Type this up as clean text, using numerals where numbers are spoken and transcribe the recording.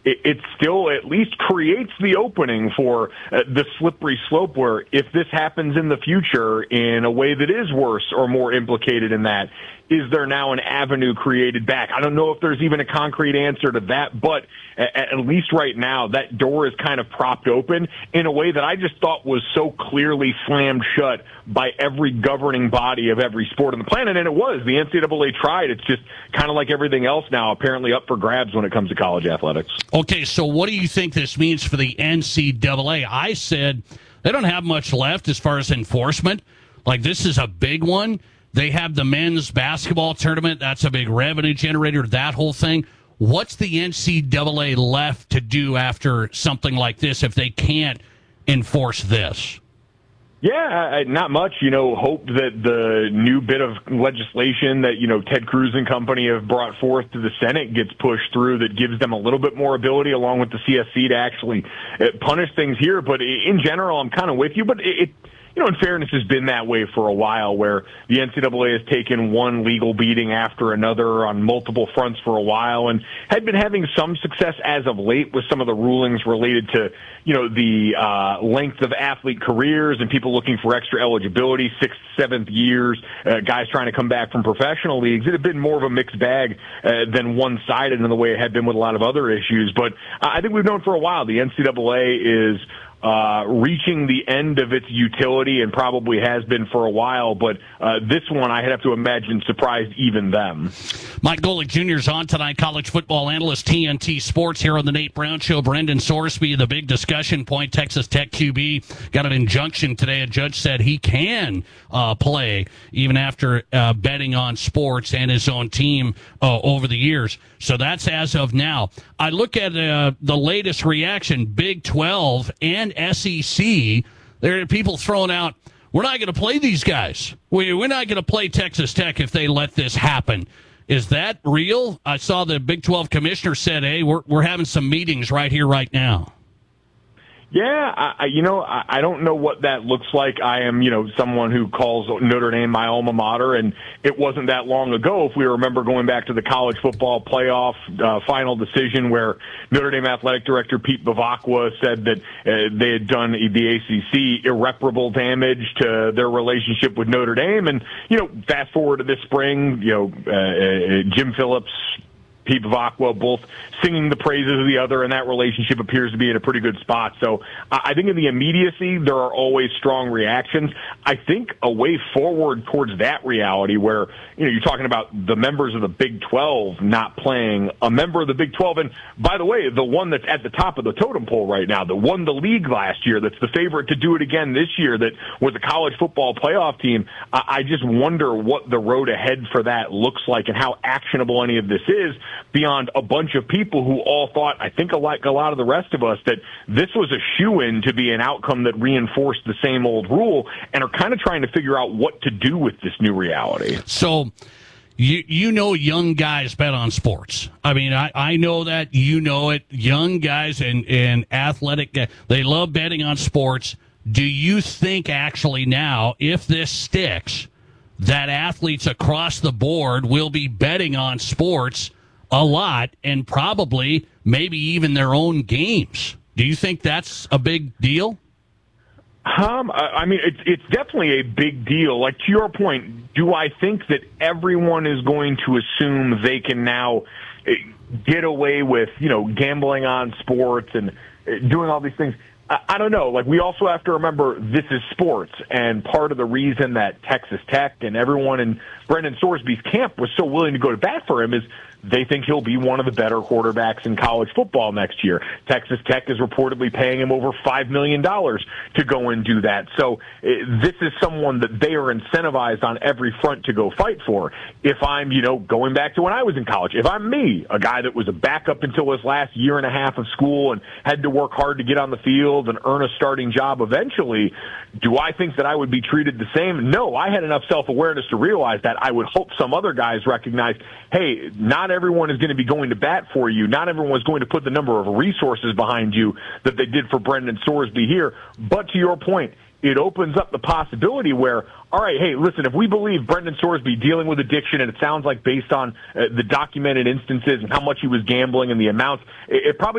it still at least creates the opening for the slippery slope where if this happens in the future in a way that is worse or more implicated in that, is there now an avenue created back? I don't know if there's even a concrete answer to that, but at least right now, that door is kind of propped open in a way that I just thought was so clearly slammed shut by every governing body of every sport on the planet, and it was. The NCAA tried. It's just kind of like everything else now, apparently up for grabs when it comes to college athletics. Okay, so what do you think this means for the NCAA? I said they don't have much left as far as enforcement. Like, this is a big one. They have the men's basketball tournament. That's a big revenue generator, that whole thing. What's the NCAA left to do after something like this if they can't enforce this? Yeah, not much. Hope that the new bit of legislation that, Ted Cruz and company have brought forth to the Senate gets pushed through that gives them a little bit more ability along with the CSC to actually punish things here. But in general, I'm kind of with you. But in fairness, has been that way for a while, where the NCAA has taken one legal beating after another on multiple fronts for a while and had been having some success as of late with some of the rulings related to, the length of athlete careers and people looking for extra eligibility, 6th, 7th years, guys trying to come back from professional leagues. It had been more of a mixed bag than one-sided in the way it had been with a lot of other issues. But I think we've known for a while the NCAA is reaching the end of its utility and probably has been for a while, but this one I have to imagine surprised even them. Mike Golic Jr. is on tonight, college football analyst, TNT Sports, here on the Nate Brown Show. Brendan Sorsby, the big discussion point, Texas Tech QB, got an injunction today. A judge said he can play even after betting on sports and his own team over the years. So that's as of now. I look at the latest reaction, Big 12 and SEC. There are people throwing out, we're not going to play these guys. We're not going to play Texas Tech if they let this happen. Is that real? I saw the Big 12 commissioner said, hey, we're having some meetings right here, right now. Yeah, I don't know what that looks like. I am, someone who calls Notre Dame my alma mater, and it wasn't that long ago, if we remember going back to the college football playoff final decision where Notre Dame athletic director Pete Bavacqua said that they had done the ACC irreparable damage to their relationship with Notre Dame. And, fast forward to this spring, Jim Phillips, Pete Bavacqua, both singing the praises of the other, and that relationship appears to be in a pretty good spot. So I think in the immediacy, there are always strong reactions. I think a way forward towards that reality where, you're talking about the members of the Big 12 not playing, a member of the Big 12, and by the way, the one that's at the top of the totem pole right now, that won the league last year, that's the favorite to do it again this year, that was a college football playoff team. I just wonder what the road ahead for that looks like and how actionable any of this is, beyond a bunch of people who all thought, I think like a lot of the rest of us, that this was a shoo-in to be an outcome that reinforced the same old rule and are kind of trying to figure out what to do with this new reality. So, young guys bet on sports. I mean, I know that, it. Young guys and athletic, they love betting on sports. Do you think actually now, if this sticks, that athletes across the board will be betting on sports a lot, and probably maybe even their own games? Do you think that's a big deal? I mean, it's definitely a big deal. Like, to your point, do I think that everyone is going to assume they can now get away with, gambling on sports and doing all these things? I don't know. Like, we also have to remember this is sports, and part of the reason that Texas Tech and everyone in Brendan Sorsby's camp was so willing to go to bat for him is they think he'll be one of the better quarterbacks in college football next year. Texas Tech is reportedly paying him over $5 million to go and do that. So this is someone that they are incentivized on every front to go fight for. If I'm, going back to when I was in college, if I'm me, a guy that was a backup until his last year and a half of school and had to work hard to get on the field and earn a starting job eventually, do I think that I would be treated the same? No, I had enough self-awareness to realize that. I would hope some other guys recognize, hey, not everyone is going to be going to bat for you. Not everyone is going to put the number of resources behind you that they did for Brendan Sorsby here. But to your point, it opens up the possibility where, all right, hey, listen, if we believe Brendan Sorsby dealing with addiction, and it sounds like based on the documented instances and how much he was gambling and the amounts, it probably